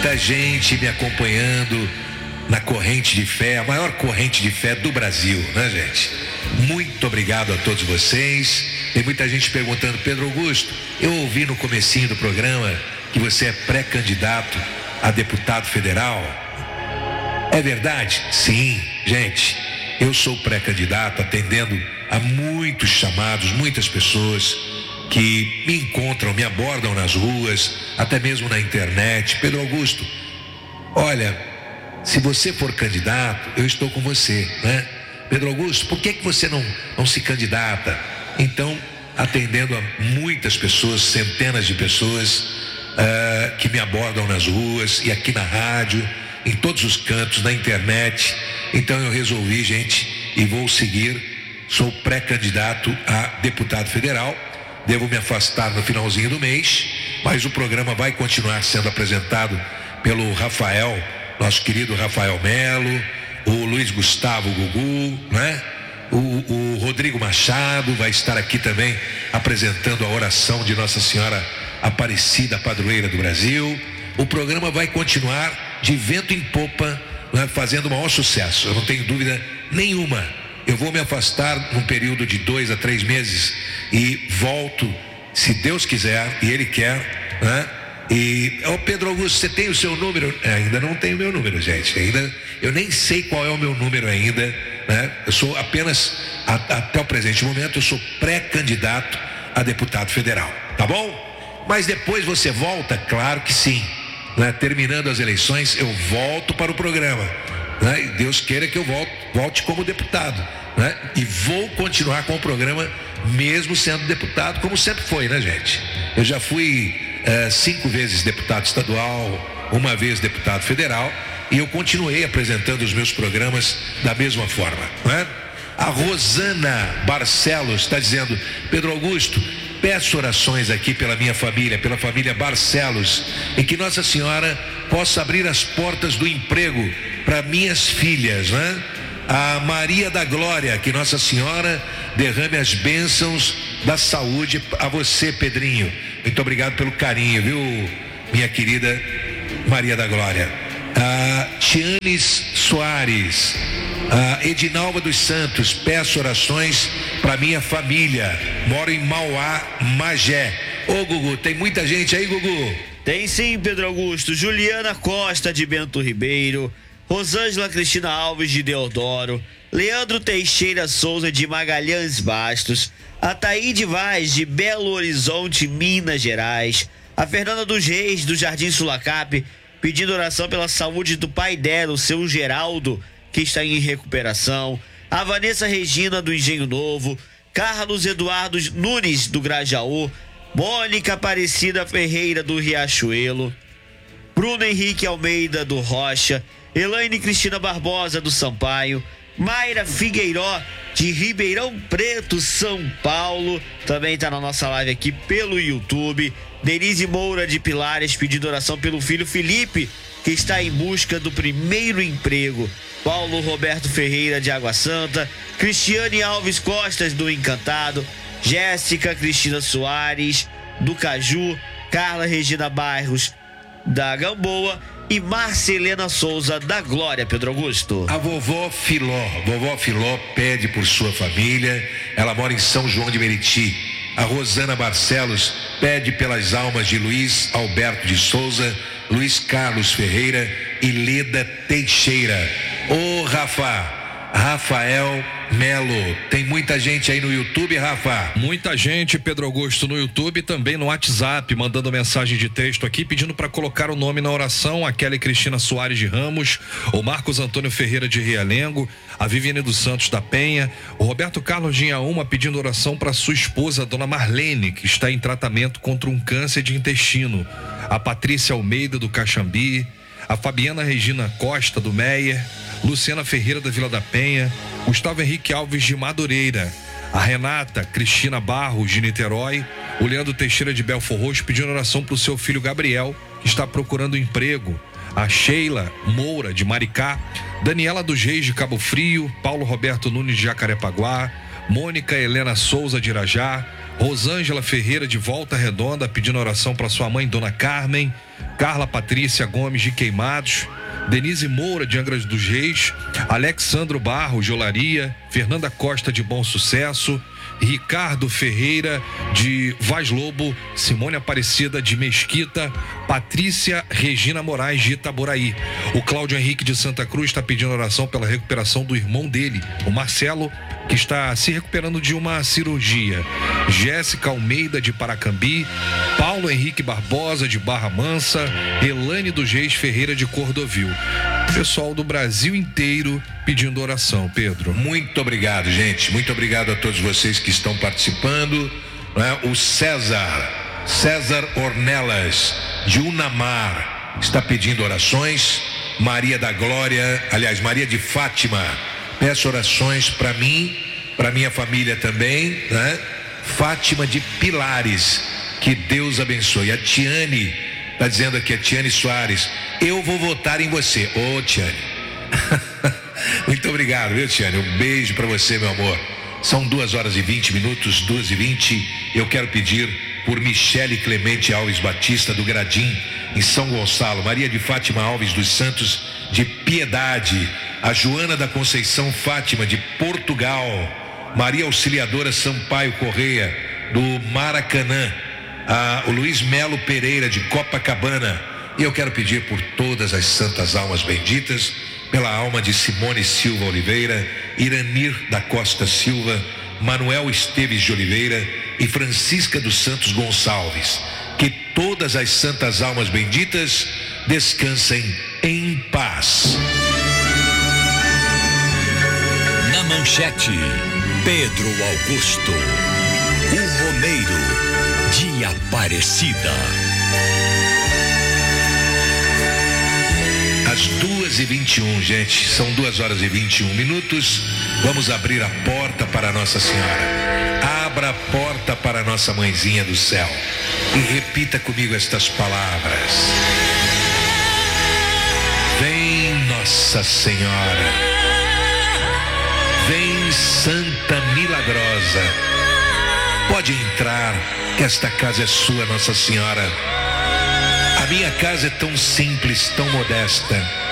muita gente me acompanhando na corrente de fé, a maior corrente de fé do Brasil, né, gente? Muito obrigado a todos vocês. Tem muita gente perguntando: Pedro Augusto, eu ouvi no comecinho do programa que você é pré-candidato a deputado federal. É verdade? Sim, gente, eu sou pré-candidato, atendendo a muitos chamados, muitas pessoas que me encontram, me abordam nas ruas, até mesmo na internet. Pedro Augusto, olha, se você for candidato, eu estou com você, né? Pedro Augusto, por que você não se candidata? Então, atendendo a muitas pessoas, centenas de pessoas que me abordam nas ruas e aqui na rádio, em todos os cantos, na internet. Então eu resolvi, gente, e vou seguir. Sou pré-candidato a deputado federal. Devo me afastar no finalzinho do mês, mas o programa vai continuar sendo apresentado pelo Rafael, nosso querido Rafael Melo, o Luiz Gustavo Gugu, né? O Rodrigo Machado vai estar aqui também apresentando a oração de Nossa Senhora Aparecida, padroeira do Brasil. O programa vai continuar de vento em popa, né, fazendo o maior sucesso, eu não tenho dúvida nenhuma. Eu vou me afastar num período de 2 a 3 meses e volto, se Deus quiser e Ele quer, né? E, Pedro Augusto, você tem o seu número? Ainda não tenho o meu número, gente. Eu nem sei qual é o meu número ainda, né? Eu sou apenas, até o presente momento, eu sou pré-candidato a deputado federal, tá bom? Mas depois você volta? Claro que sim, né? Terminando as eleições, eu volto para o programa, né? E Deus queira que eu volte como deputado, né? E vou continuar com o programa mesmo sendo deputado, como sempre foi, né, gente? Eu já fui 5 vezes deputado estadual, 1 vez deputado federal, e eu continuei apresentando os meus programas da mesma forma, né? A Rosana Barcelos está dizendo: Pedro Augusto, peço orações aqui pela minha família, pela família Barcelos, e que Nossa Senhora possa abrir as portas do emprego para minhas filhas, né? A Maria da Glória, que Nossa Senhora derrame as bênçãos da saúde a você, Pedrinho. Muito obrigado pelo carinho, viu, minha querida Maria da Glória. Tianes Soares, Edinalva dos Santos, peço orações para minha família, moro em Mauá, Magé. Ô Gugu, tem muita gente aí, Gugu? Tem sim, Pedro Augusto. Juliana Costa de Bento Ribeiro, Rosângela Cristina Alves de Deodoro, Leandro Teixeira Souza de Magalhães Bastos, a Taíde Vaz de Belo Horizonte, Minas Gerais, a Fernanda dos Reis do Jardim Sulacap, pedindo oração pela saúde do pai dela, o seu Geraldo, que está em recuperação, a Vanessa Regina do Engenho Novo, Carlos Eduardo Nunes do Grajaú, Mônica Aparecida Ferreira do Riachuelo, Bruno Henrique Almeida do Rocha, Elaine Cristina Barbosa do Sampaio, Mayra Figueiró de Ribeirão Preto, São Paulo, também está na nossa live aqui pelo YouTube. Denise Moura de Pilares pedindo oração pelo filho Felipe, que está em busca do primeiro emprego. Paulo Roberto Ferreira de Água Santa, Cristiane Alves Costas do Encantado, Jéssica Cristina Soares do Caju, Carla Regina Bairros da Gamboa e Marcelena Souza da Glória, Pedro Augusto. A vovó Filó pede por sua família, ela mora em São João de Meriti. A Rosana Barcelos pede pelas almas de Luiz Alberto de Souza, Luiz Carlos Ferreira e Leda Teixeira. Ô Rafael Melo, tem muita gente aí no YouTube, Rafa? Muita gente, Pedro Augusto, no YouTube, também no WhatsApp, mandando mensagem de texto aqui, pedindo para colocar o nome na oração. A Kelly Cristina Soares de Ramos, o Marcos Antônio Ferreira de Realengo, a Viviane dos Santos da Penha, o Roberto Carlos de Inhaúma pedindo oração para sua esposa, dona Marlene, que está em tratamento contra um câncer de intestino, a Patrícia Almeida do Caxambi, a Fabiana Regina Costa do Meier, Luciana Ferreira da Vila da Penha, Gustavo Henrique Alves de Madureira, a Renata Cristina Barros de Niterói, o Leandro Teixeira de Belfor Roxo pedindo oração para o seu filho Gabriel, que está procurando emprego, a Sheila Moura de Maricá, Daniela dos Reis de Cabo Frio, Paulo Roberto Nunes de Jacarepaguá, Mônica Helena Souza de Irajá, Rosângela Ferreira de Volta Redonda pedindo oração para sua mãe, Dona Carmen. Carla Patrícia Gomes de Queimados. Denise Moura de Angra dos Reis. Alexandro Barros de Olaria. Fernanda Costa de Bom Sucesso. Ricardo Ferreira de Vaz Lobo. Simone Aparecida de Mesquita. Patrícia Regina Moraes de Itaboraí. O Cláudio Henrique de Santa Cruz está pedindo oração pela recuperação do irmão dele, o Marcelo, que está se recuperando de uma cirurgia. Jéssica Almeida de Paracambi. Paulo Henrique Barbosa de Barra Mansa. Elane dos Reis Ferreira de Cordovil. Pessoal do Brasil inteiro pedindo oração, Pedro. Muito obrigado, gente. Muito obrigado a todos vocês que estão participando. O César Ornelas de Unamar está pedindo orações. Maria da Glória, aliás, Maria de Fátima, peço orações para mim, para minha família também, né? Fátima de Pilares, que Deus abençoe. A Tiane está dizendo aqui, a Tiane Soares, eu vou votar em você. Ô, Tiane. Muito obrigado, viu, Tiane? Um beijo para você, meu amor. São 2h20, 2h20. Eu quero pedir por Michele Clemente Alves Batista do Gradim, em São Gonçalo. Maria de Fátima Alves dos Santos de Piedade. A Joana da Conceição Fátima de Portugal. Maria Auxiliadora Sampaio Correia do Maracanã. O Luiz Melo Pereira de Copacabana. E eu quero pedir por todas as santas almas benditas, pela alma de Simone Silva Oliveira, Iranir da Costa Silva, Manuel Esteves de Oliveira e Francisca dos Santos Gonçalves. Que todas as santas almas benditas descansem em paz. Na manchete, Pedro Augusto, o Romeiro de Aparecida. Às 2h21, gente, são 2h21. Vamos abrir a porta para Nossa Senhora. Abra a porta para Nossa Mãezinha do Céu e repita comigo estas palavras. Vem, Nossa Senhora. Vem, Santa Milagrosa. Pode entrar, que esta casa é sua, Nossa Senhora. A minha casa é tão simples, tão modesta.